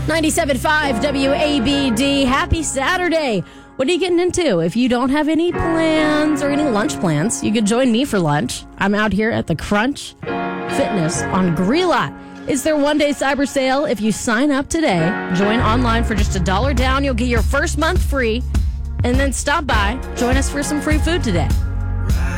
97.5 WABD. Happy Saturday. What are you getting into? If you don't have any plans or any lunch plans, you could join me for lunch. I'm out here at the Crunch Fitness on Greenlawn. It's their one-day cyber sale. If you sign up today, join online for just $1 down. You'll get your first month free. And then stop by. Join us for some free food today.